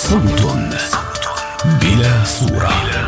صوت بلا صورة.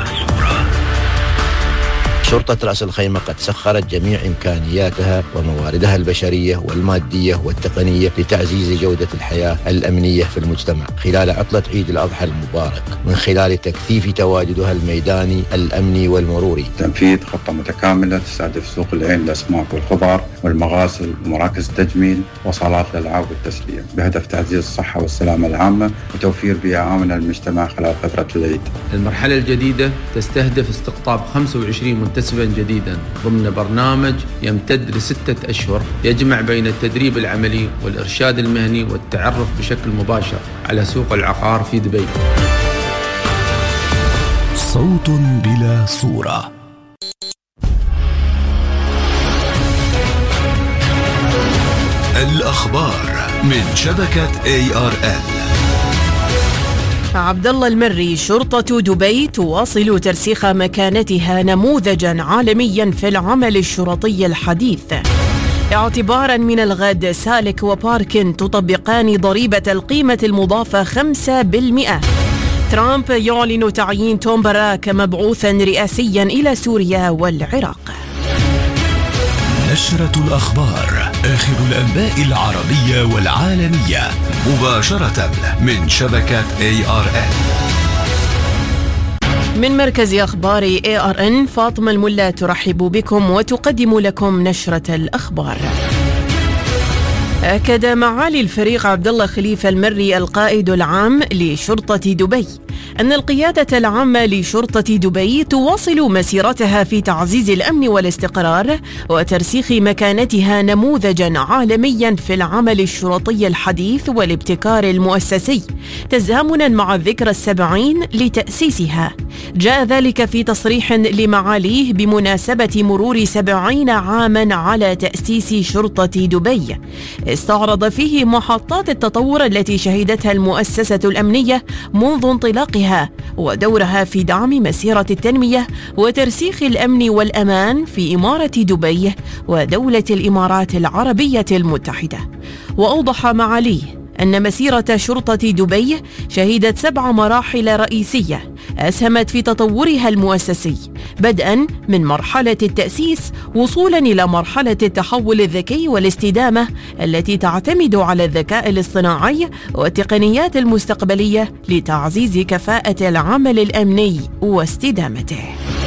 شرطة رأس الخيمة قد سخرت جميع إمكانياتها ومواردها البشرية والمادية والتقنية لتعزيز جودة الحياة الأمنية في المجتمع خلال عطلة عيد الأضحى المبارك، من خلال تكثيف تواجدها الميداني الأمني والمروري. تنفيذ خطة متكاملة تستهدف سوق العين للأسماك والخضار والمغاسل ومراكز التجميل وصالات الألعاب والتسلية، بهدف تعزيز الصحة والسلامة العامة وتوفير بيئة آمنة للمجتمع خلال فترة العيد. المرحلة الجديدة تستهدف استقطاب 25 منتسبا جديدا ضمن برنامج يمتد ل6 أشهر يجمع بين التدريب العملي والإرشاد المهني والتعرف بشكل مباشر على سوق العقار في دبي. صوت بلا صورة. الأخبار من شبكة ARN. عبد الله المري: شرطة دبي تواصل ترسيخ مكانتها نموذجا عالميا في العمل الشرطي الحديث. اعتبارا من الغد سالك وباركن تطبقان ضريبة القيمة المضافة 5%. ترامب يعلن تعيين توم باراك مبعوثا رئاسيا إلى سوريا والعراق. نشرة الأخبار، آخر الأنباء العربية والعالمية، مباشرة من شبكة ARN. من مركز أخبار ARN، فاطمة الملا ترحب بكم وتقدم لكم نشرة الأخبار. أكد معالي الفريق عبد الله خليفة المري القائد العام لشرطة دبي أن القيادة العامة لشرطة دبي تواصل مسيرتها في تعزيز الأمن والاستقرار وترسيخ مكانتها نموذجا عالميا في العمل الشرطي الحديث والابتكار المؤسسي، تزامنا مع الذكرى 70 لتأسيسها. جاء ذلك في تصريح لمعاليه بمناسبة مرور 70 عاما على تأسيس شرطة دبي، استعرض فيه محطات التطور التي شهدتها المؤسسة الأمنية منذ انطلاقها ودورها في دعم مسيرة التنمية وترسيخ الأمن والأمان في إمارة دبي ودولة الإمارات العربية المتحدة. وأوضح معاليه أن مسيرة شرطة دبي شهدت 7 مراحل رئيسية أسهمت في تطورها المؤسسي، بدءا من مرحلة التأسيس وصولا إلى مرحلة التحول الذكي والاستدامة التي تعتمد على الذكاء الاصطناعي والتقنيات المستقبلية لتعزيز كفاءة العمل الأمني واستدامته.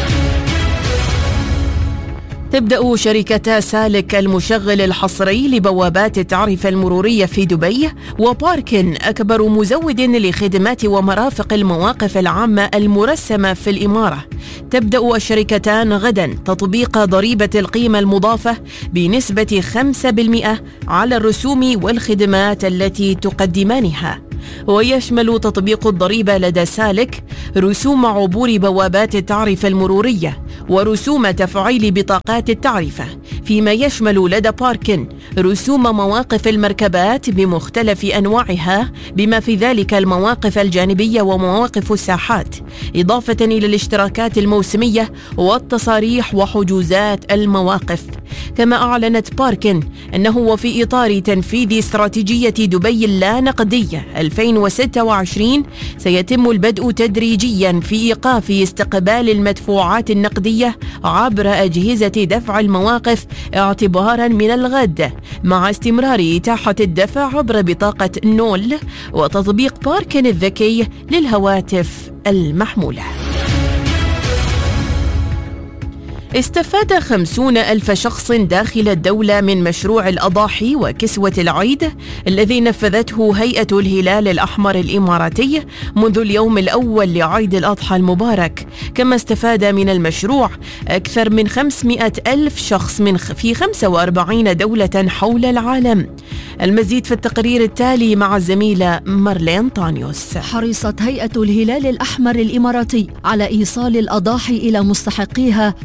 تبدأ شركتا سالك المشغل الحصري لبوابات التعرفة المرورية في دبي وباركن أكبر مزود لخدمات ومرافق المواقف العامة المرسمة في الإمارة، تبدأ الشركتان غدا تطبيق ضريبة القيمة المضافة بنسبة 5% على الرسوم والخدمات التي تقدمانها. ويشمل تطبيق الضريبة لدى سالك رسوم عبور بوابات التعرفة المرورية ورسوم تفعيل بطاقات التعرفة، فيما يشمل لدى باركن رسوم مواقف المركبات بمختلف أنواعها بما في ذلك المواقف الجانبية ومواقف الساحات، إضافة إلى الاشتراكات الموسمية والتصاريح وحجوزات المواقف. كما أعلنت باركن أنه وفي إطار تنفيذ استراتيجية دبي اللا نقدية 2026 سيتم البدء تدريجيا في إيقاف استقبال المدفوعات النقدية عبر أجهزة دفع المواقف اعتبارا من الغد، مع استمرار إتاحة الدفع عبر بطاقة نول وتطبيق باركن الذكي للهواتف المحمولة. استفاد 50,000 شخص داخل الدولة من مشروع الأضاحي وكسوة العيد الذي نفذته هيئة الهلال الأحمر الإماراتي منذ اليوم الأول لعيد الأضحى المبارك. كما استفاد من المشروع أكثر من 500,000 شخص في 45 دولة حول العالم. المزيد في التقرير التالي مع الزميلة مارلين طانيوس. حرصت هيئة الهلال الأحمر الإماراتي على إيصال الأضاحي إلى مستحقيها في جميع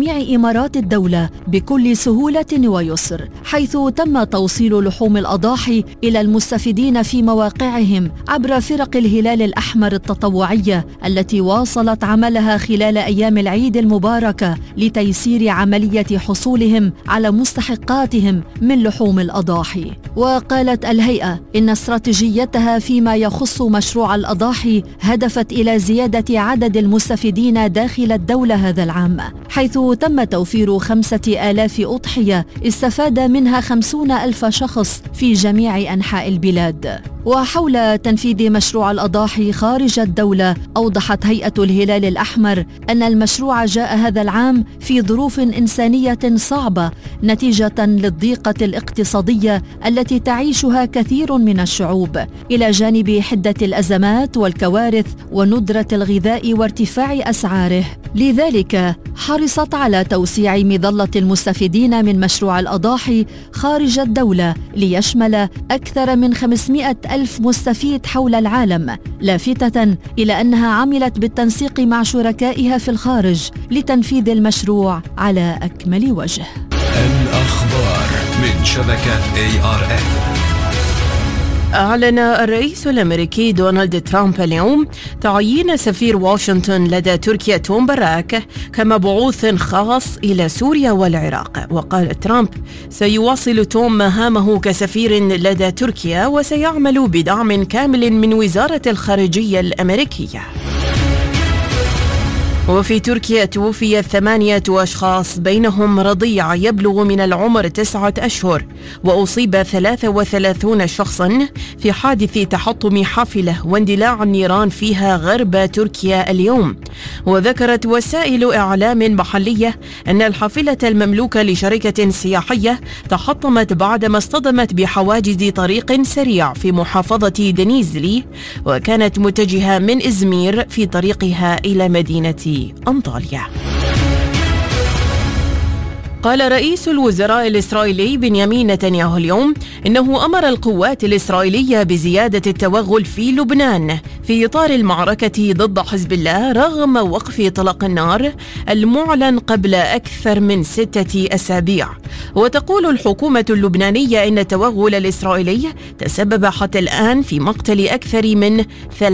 جميع إمارات الدولة بكل سهولة ويسر، حيث تم توصيل لحوم الأضاحي إلى المستفيدين في مواقعهم عبر فرق الهلال الأحمر التطوعية التي واصلت عملها خلال أيام العيد المباركة لتيسير عملية حصولهم على مستحقاتهم من لحوم الأضاحي. وقالت الهيئة إن استراتيجيتها فيما يخص مشروع الأضاحي هدفت إلى زيادة عدد المستفيدين داخل الدولة هذا العام، حيث تم توفير 5000 أضحية استفاد منها 50,000 شخص في جميع أنحاء البلاد. وحول تنفيذ مشروع الأضاحي خارج الدولة، أوضحت هيئة الهلال الأحمر أن المشروع جاء هذا العام في ظروف إنسانية صعبة نتيجة للضيقة الاقتصادية التي تعيشها كثير من الشعوب، إلى جانب حدة الأزمات والكوارث وندرة الغذاء وارتفاع أسعاره. لذلك حرصت على توسيع مظلة المستفيدين من مشروع الأضاحي خارج الدولة ليشمل أكثر من 500,000 مستفيد حول العالم، لافتة إلى أنها عملت بالتنسيق مع شركائها في الخارج لتنفيذ المشروع على أكمل وجه. الأخبار من شبكة ARN. أعلن الرئيس الأمريكي دونالد ترامب اليوم تعيين سفير واشنطن لدى تركيا توم باراك كمبعوث خاص إلى سوريا والعراق. وقال ترامب سيواصل توم مهامه كسفير لدى تركيا وسيعمل بدعم كامل من وزارة الخارجية الأمريكية. وفي تركيا توفي 8 أشخاص بينهم رضيع يبلغ من العمر 9 أشهر، وأصيب 33 شخصا في حادث تحطم حافلة واندلاع النيران فيها غرب تركيا اليوم. وذكرت وسائل إعلام محلية أن الحافلة المملوكة لشركة سياحية تحطمت بعدما اصطدمت بحواجز طريق سريع في محافظة دنيزلي، وكانت متجهة من إزمير في طريقها إلى مدينة أنطاليا. قال رئيس الوزراء الإسرائيلي بنيامين نتنياهو اليوم إنه أمر القوات الإسرائيلية بزيادة التوغل في لبنان في إطار المعركة ضد حزب الله رغم وقف إطلاق النار المعلن قبل أكثر من 6 أسابيع. وتقول الحكومة اللبنانية إن التوغل الإسرائيلي تسبب حتى الآن في مقتل أكثر من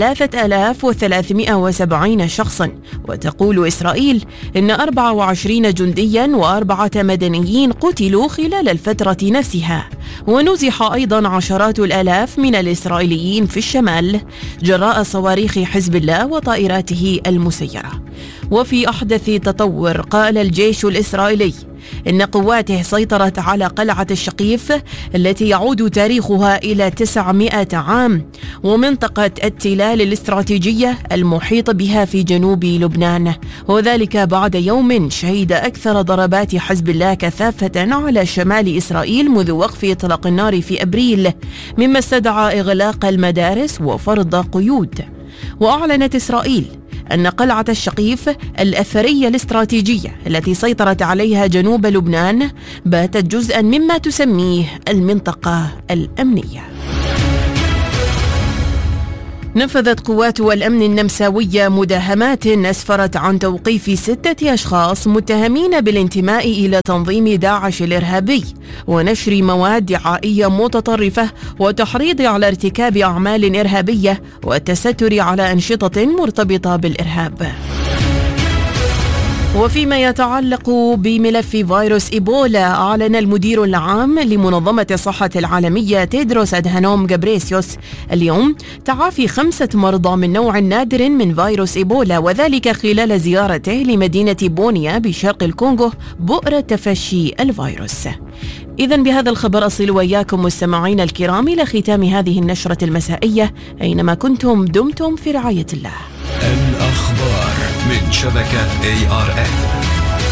3370 شخصا. وتقول إسرائيل إن 24 جنديا و4 مدنيين قتلوا خلال الفترة نفسها. ونزح أيضا عشرات الآلاف من الإسرائيليين في الشمال جراء صواريخ حزب الله وطائراته المسيرة. وفي أحدث تطور قال الجيش الإسرائيلي إن قواته سيطرت على قلعة الشقيف التي يعود تاريخها إلى 900 عام ومنطقة التلال الاستراتيجية المحيط بها في جنوب لبنان، وذلك بعد يوم شهد أكثر ضربات حزب الله كثافة على شمال إسرائيل منذ وقف إطلاق النار في أبريل، مما استدعى إغلاق المدارس وفرض قيود. وأعلنت إسرائيل أن قلعة الشقيف الأثرية الاستراتيجية التي سيطرت عليها جنوب لبنان باتت جزءاً مما تسميه المنطقة الأمنية. نفذت قوات الأمن النمساوية مداهمات أسفرت عن توقيف 6 أشخاص متهمين بالانتماء إلى تنظيم داعش الإرهابي ونشر مواد دعائية متطرفة وتحريض على ارتكاب أعمال إرهابية والتستر على أنشطة مرتبطة بالإرهاب. وفيما يتعلق بملف فيروس إيبولا، أعلن المدير العام لمنظمة الصحة العالمية تيدروس أدهانوم غابريسيوس اليوم تعافي 5 مرضى من نوع نادر من فيروس إيبولا، وذلك خلال زيارته لمدينة بونيا بشرق الكونغو بؤرة تفشي الفيروس. إذن بهذا الخبر أصل وإياكم مستمعين الكرام إلى ختام هذه النشرة المسائية، أينما كنتم دمتم في رعاية الله. الأخبار من شبكة ARN.